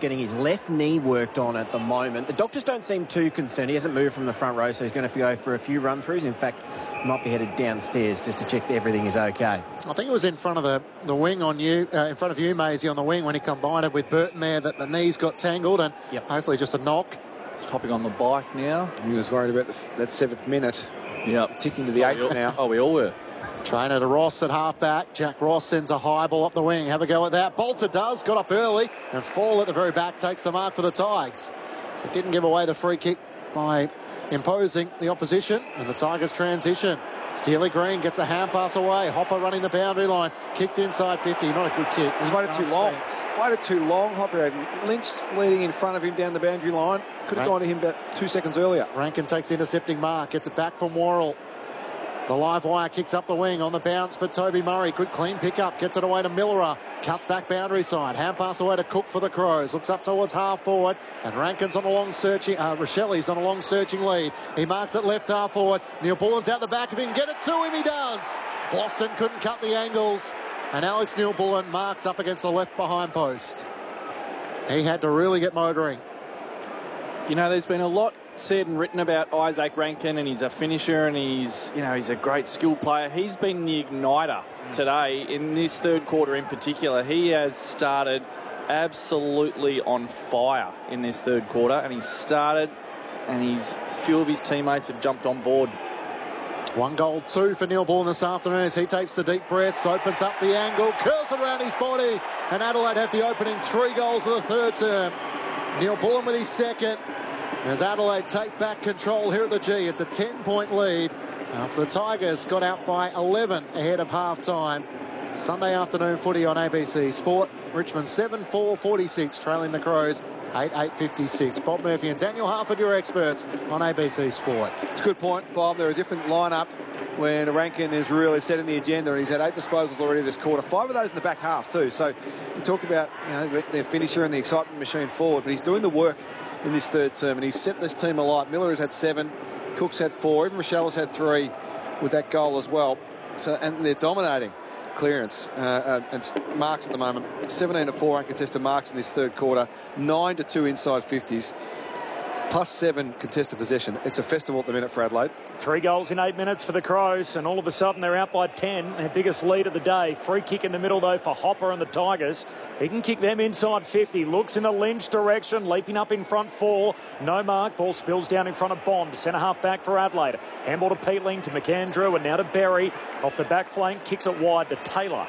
getting his left knee worked on at the moment. The doctors don't seem too concerned. He hasn't moved from the front row, so he's going to go for a few run-throughs. In fact, he might be headed downstairs just to check that everything is okay. I think it was in front of the wing on you, in front of you, Maisie, on the wing when he combined it with Burton there, that the knees got tangled, and hopefully just a knock. He's hopping on the bike now. He was worried about that 7th minute. Yep. Ticking to the 8th now. Oh, we all were. Trainer to Ross at half-back. Jack Ross sends a high ball up the wing. Have a go at that. Bolter does. Got up early. And Fall at the very back takes the mark for the Tigers. So didn't give away the free kick by imposing the opposition. And the Tigers transition. Steely Green gets a hand pass away. Hopper running the boundary line. Kicks inside 50. Not a good kick. He's waited too long. Waited too long. Hopper had Lynch leading in front of him down the boundary line. Could have gone to him about 2 seconds earlier. Rankin takes the intercepting mark. Gets it back from Worrell. The live wire kicks up the wing on the bounce for Toby Murray. Good clean pickup. Gets it away to Millerer. Cuts back boundary side. Hand pass away to Cook for the Crows. Looks up towards half forward. And Rankin's on a long searching. Rochelli's on a long searching lead. He marks it left half forward. Neil Bullen's out the back. If he can get it to him, he does. Boston couldn't cut the angles. And Alex Neil Bullen marks up against the left behind post. He had to really get motoring. You know, there's been a lot said and written about Isaac Rankin, and he's a finisher, and he's a great skill player. He's been the igniter today in this third quarter in particular. He has started absolutely on fire in this third quarter, and he's started, and a few of his teammates have jumped on board. 1 goal, 2 for Neil Bullen this afternoon as he takes the deep breaths, opens up the angle, curls it around his body, and Adelaide have the opening 3 goals of the third term. Neil Bullen with his second. As Adelaide take back control here at the G. It's a 10-point lead after the Tigers got out by 11 ahead of half-time. Sunday afternoon footy on ABC Sport. Richmond 7-4-46 trailing the Crows 8-8-56. Bob Murphy and Daniel Harford, your experts on ABC Sport. It's a good point, Bob. They're a different lineup when Rankin is really setting the agenda, and he's had 8 disposals already this quarter. 5 of those in the back half too. So you talk about their finisher and the excitement machine forward, but he's doing the work in this third term, and he's set this team alight. Miller has had 7, Cook's had 4, even Rochelle has had 3 with that goal as well. So, and they're dominating clearance and marks at the moment. 17-4 uncontested marks in this third quarter, 9-2 inside 50s, plus 7 contested possession. It's a festival at the minute for Adelaide. 3 goals in 8 minutes for the Crows, and all of a sudden they're out by 10. Their biggest lead of the day. Free kick in the middle, though, for Hopper and the Tigers. He can kick them inside 50. Looks in the Lynch direction, leaping up in front 4. No mark. Ball spills down in front of Bond. Centre half back for Adelaide. Handball to Peatling, to McAndrew, and now to Berry. Off the back flank, kicks it wide to Taylor.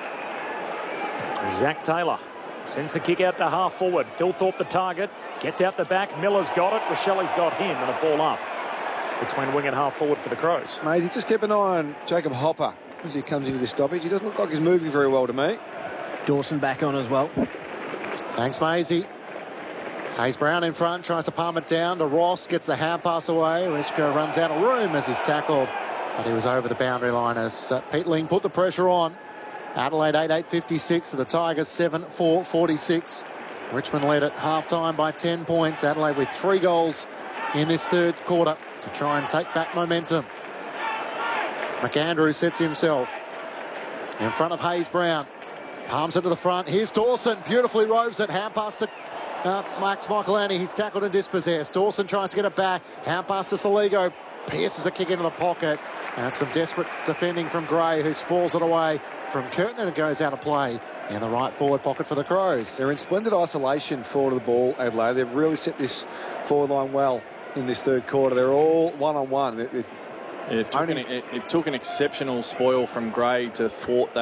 Zach Taylor sends the kick out to half forward. Phil Thorpe the target. Gets out the back. Miller's got it. Rochelli's got him, and a ball up between wing and half forward for the Crows. Maisie, just keep an eye on Jacob Hopper as he comes into this stoppage. He doesn't look like he's moving very well to me. Dawson back on as well. Thanks, Maisie. Hayes Brown in front, tries to palm it down to Ross, gets the hand pass away. Richko runs out of room as he's tackled, but he was over the boundary line as Peatling put the pressure on. Adelaide 8-8-56 to the Tigers 7-4-46. Richmond led at half-time by 10 points. Adelaide with 3 goals in this third quarter to try and take back momentum. McAndrew sets himself in front of Hayes Brown. Palms it to the front. Here's Dawson. Beautifully roves it. Hand pass to Max Michaelani. He's tackled and dispossessed. Dawson tries to get it back. Hand pass to Saligo. Pierces a kick into the pocket. And some desperate defending from Gray, who spoils it away from Curtin, and it goes out of play in the right forward pocket for the Crows. They're in splendid isolation forward of the ball, Adelaide. They've really set this forward line well in this third quarter. They're all one-on-one. It took an exceptional spoil from Gray to thwart that.